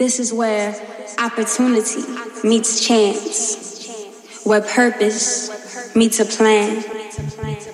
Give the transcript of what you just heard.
This is where opportunity meets chance, where purpose meets a plan.